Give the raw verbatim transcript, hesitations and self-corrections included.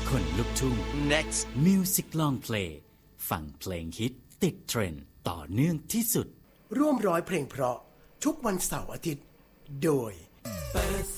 คนลุกทุ่ง next Music Long Play ฟังเพลงฮิตติดเทรนด์ต่อเนื่องที่สุดร่วมร้อยเพลงเพราะทุกวันเสาร์อาทิตย์โดย